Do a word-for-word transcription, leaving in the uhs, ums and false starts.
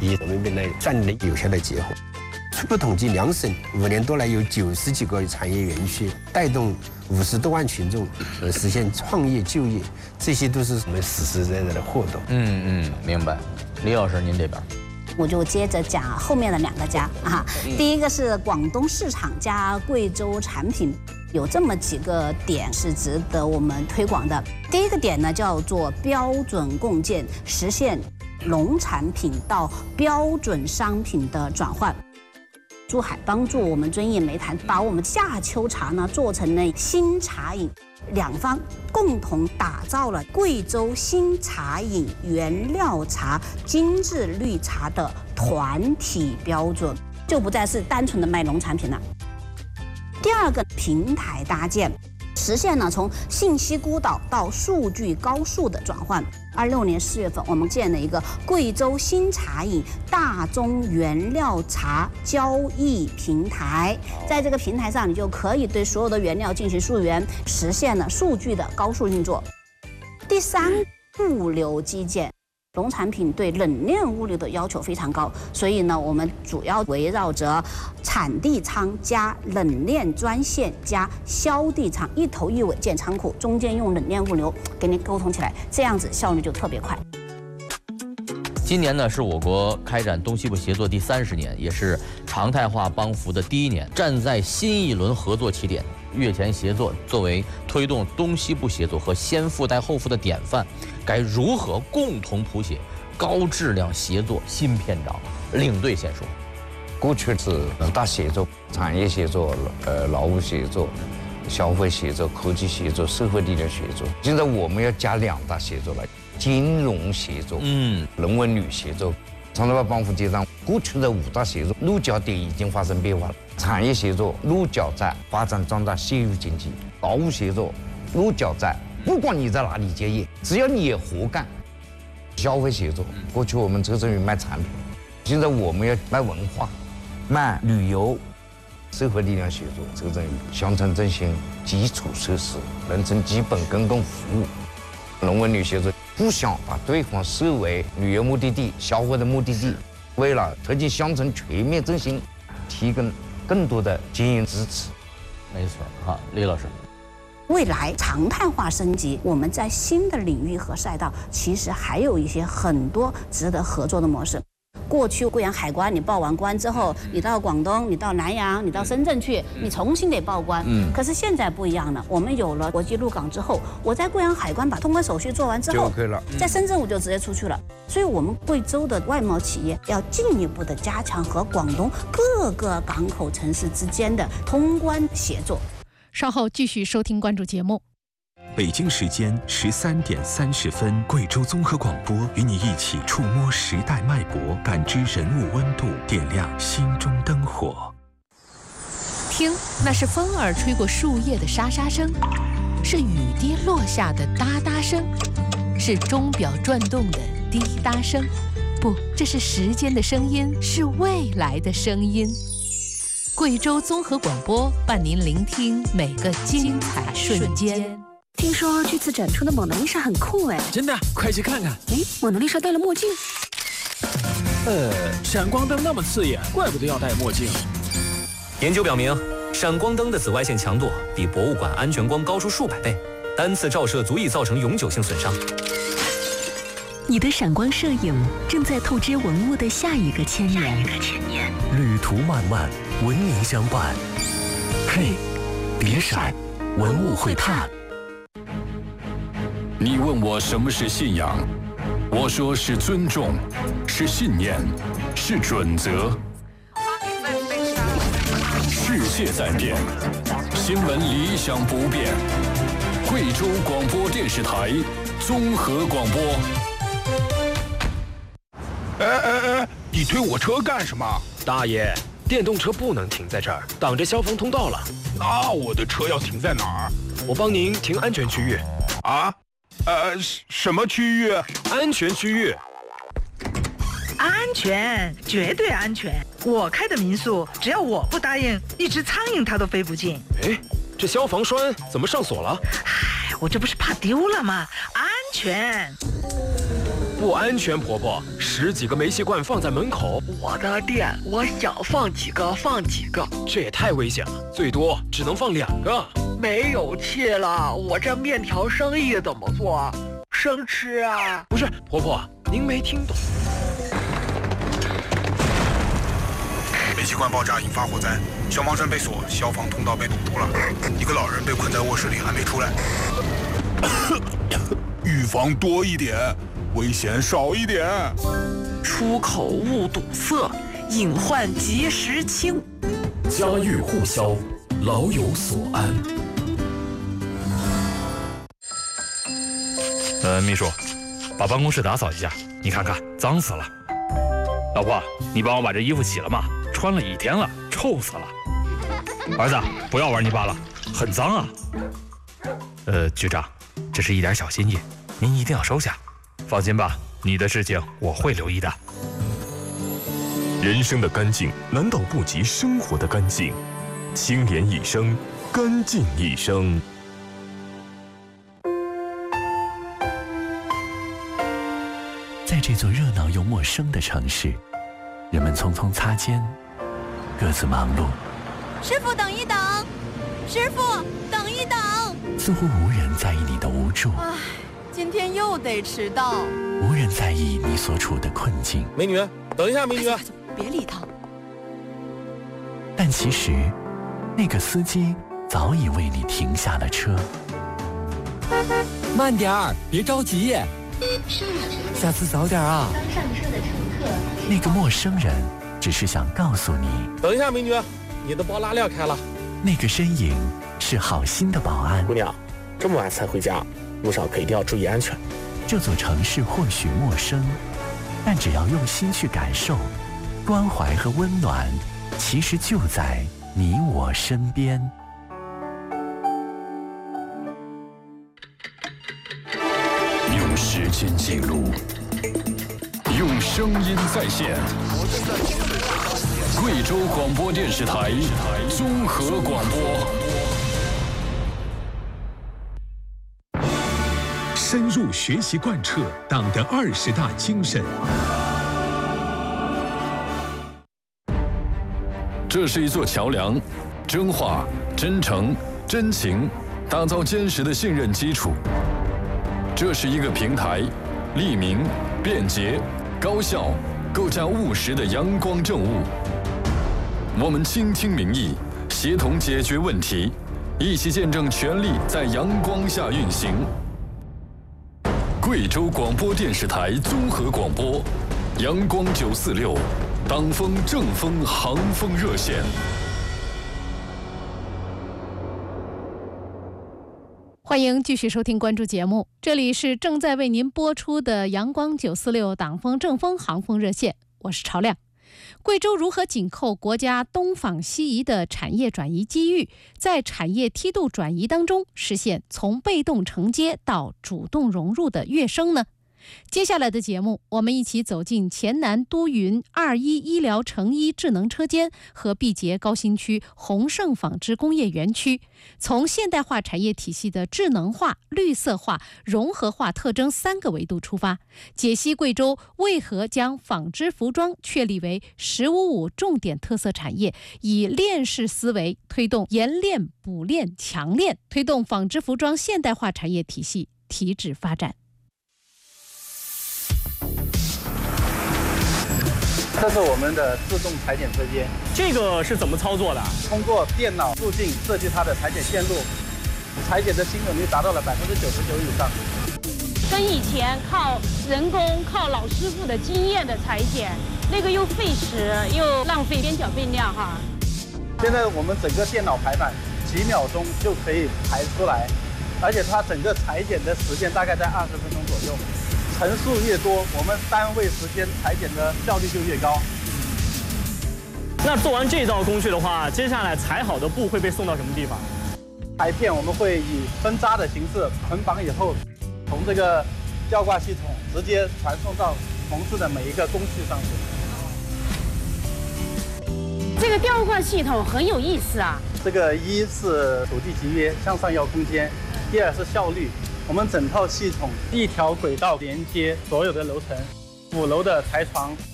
以我们来战略有效的结合。初步统计，两省五年多来有九十几个产业园区，带动五十多万群众呃实现创业就业，这些都是我们实实在在的活动。 嗯嗯，明白。李老师，您这边。 我就接着讲后面的两个家啊，第一个是广东市场加贵州产品，有这么几个点是值得我们推广的。第一个点呢叫做标准共建，实现农产品到标准商品的转换。珠海帮助我们遵义煤炭把我们夏秋茶呢做成了新茶饮，两方共同打造了贵州新茶饮原料茶精致绿茶的团体标准，就不再是单纯的卖农产品了。第二个平台搭建，实现了从信息孤岛到数据高速的转换。二六年四月份，我们建了一个贵州新茶饮大宗原料茶交易平台，在这个平台上，你就可以对所有的原料进行溯源，实现了数据的高速运作。第三，物流基建。农产品对冷链物流的要求非常高，所以呢，我们主要围绕着产地仓加冷链专线加销地仓一头一尾建仓库，中间用冷链物流给你沟通起来，这样子效率就特别快。 今年呢是我国开展东西部协作第三十年，也是常态化帮扶的第一年。站在新一轮合作起点，越前协作作为推动东西部协作和先富带后富的典范，该如何共同谱写高质量协作新篇章？领队先说。 过去是五大协作：产业协作、呃劳务协作、消费协作、科技协作、社会力量协作。现在我们要加两大协作了。金融协作，嗯，人文旅协作，常态化帮扶结账。过去的五大协作落脚点已经发生变化了。产业协作落脚在发展壮大县域经济；劳务协作落脚在不管你在哪里结业，只要你也活干。消费协作，过去我们侧重于卖产品，现在我们要卖文化、卖旅游。社会力量协作侧重于乡村振兴、基础设施、人城基本公共服务。人文旅协作。不想把对方视为旅游目的地、消费的目的地，为了推进乡村全面振兴，提供更多的经营支持。 没错啊，李老师。 未来常态化升级，我们在新的领域和赛道，其实还有一些很多值得合作的模式。过去贵阳海关，你报完关之后，你到广东，你到南阳，你到深圳去，你重新得报关。嗯。可是现在不一样了，我们有了国际陆港之后，我在贵阳海关把通关手续做完之后， 就可以了。 在深圳我就直接出去了。所以，我们贵州的外贸企业要进一步的加强和广东各个港口城市之间的通关协作。 稍后继续收听关注节目。 北京时间十三点三十分，贵州综合广播与你一起触摸时代脉搏，感知人物温度，点亮心中灯火。 听，那是风儿吹过树叶的沙沙声，是雨滴落下的哒哒声，是钟表转动的滴答声。不，这是时间的声音，是未来的声音。贵州综合广播伴您聆听每个精彩瞬间。 听说这次展出的蒙娜丽莎很酷哎！ 真的，快去看看！ 哎，蒙娜丽莎戴了墨镜。 呃，闪光灯那么刺眼，怪不得要戴墨镜。 研究表明，闪光灯的紫外线强度比博物馆安全光高出数百倍，单次照射足以造成永久性损伤。 你的闪光摄影正在透支文物的下一个千年。 旅途漫漫，文明相伴。嘿，别闪，文物会探。 你问我什么是信仰，我说是尊重，是信念，是准则。世界在变，新闻理想不变。贵州广播电视台综合广播。 哎哎哎，你推我车干什么？ 大爷，电动车不能停在这儿，挡着消防通道了。 那我的车要停在哪儿？ 我帮您停安全区域。 啊？呃，什么区域？ 安全区域。 安全，绝对安全。我开的民宿，只要我不答应，一只苍蝇它都飞不进。 哎，这消防栓怎么上锁了？ 唉，我这不是怕丢了吗？安全。 不安全，婆婆， 十几个煤气罐放在门口， 我的店我想放几个放几个， 这也太危险了，最多只能放两个。 没有气了，我这面条生意怎么做？生吃啊！ 不是，婆婆，您没听懂。 煤气罐爆炸引发火灾，消防栓被锁，消防通道被堵住了，一个老人被困在卧室里还没出来。预防多一点，危险少一点。 出口勿堵塞，隐患及时清。 家喻户晓，老有所安。 呃，秘书，把办公室打扫一下，你看看脏死了。老婆，你帮我把这衣服洗了吗？穿了一天了，臭死了。儿子，不要玩泥巴了，很脏啊。呃，局长，这是一点小心意，您一定要收下。放心吧，你的事情我会留意的。 人生的干净难道不及生活的干净？清廉一生，干净一生。 在这座热闹又陌生的城市，人们匆匆擦肩，各自忙碌。 师傅，等一等！师傅，等一等！ 似乎无人在意你的无助， 唉，今天又得迟到。 无人在意你所处的困境。 美女，等一下，美女， 别理他。 但其实，那个司机早已为你停下了车。 慢点儿，别着急。下次早点啊！ 刚上车的乘客， 那个陌生人只是想告诉你， 等一下，美女，你的包拉链开了。 那个身影是好心的保安。 姑娘，这么晚才回家，路上可一定要注意安全。 这座城市或许陌生，但只要用心去感受，关怀和温暖，其实就在你我身边。 用时间记录，用声音再现。贵州广播电视台综合广播， 深入学习贯彻党的二十大精神。 这是一座桥梁，真话、真诚、真情，打造坚实的信任基础。这是一个平台，利民、便捷、高效，构架务实的阳光政务。我们倾听民意，协同解决问题，一起见证权力在阳光下运行。贵州广播电视台综合广播，阳光九四六，党风政风航风热线。 欢迎继续收听关注节目，这里是正在为您播出的阳光九四六党风政风航风热线，我是朝亮。贵州如何紧扣国家东仿西移的产业转移机遇，在产业梯度转移当中实现从被动承接到主动融入的跃升呢？接下来的节目，我们一起走进黔南都匀二一医疗成衣智能车间和毕节高新区宏盛纺织工业园区，从现代化产业体系的智能化、绿色化、融合化特征三个维度出发，解析贵州为何将纺织服装确立为“十五五”重点特色产业，以链式思维推动研链、补链、强链，推动纺织服装现代化产业体系提质发展。 这是我们的自动裁剪车间， 这个是怎么操作的？ 通过电脑路径设计它的裁剪线路，裁剪的精准率达到了百分之九十九以上。 跟以前靠人工、靠老师傅的经验的裁剪，那个又费时又浪费边角变量哈。 现在我们整个电脑排版几秒钟就可以排出来，而且它整个裁剪的时间大概在二十分钟左右。层数越多，我们单位时间裁剪的效率就越高。 那做完这道工序的话，接下来裁好的布会被送到什么地方？ 裁片我们会以分扎的形式捆绑以后，从这个吊挂系统直接传送到从事的每一个工序上去。 这个吊挂系统很有意思啊。 这个一是土地集约，向上要空间；第二是效率。我们整套系统一条轨道连接所有的楼层， 五楼的裁床